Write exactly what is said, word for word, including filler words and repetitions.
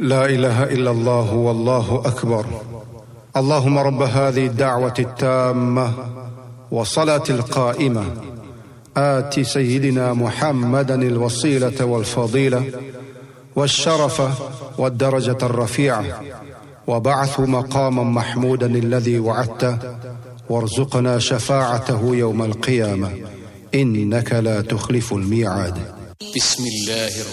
لا إله إلا الله والله أكبر. اللهم رب هذه الدعوة التامة والصلاة القائمة آت سيدنا محمدا الوسيلة والفضيلة والشرف والدرجة الرفيعة وبعث مقاما محمودا الذي وعدته وارزقنا شفاعته يوم القيامة إنك لا تخلف الميعاد. بسم الله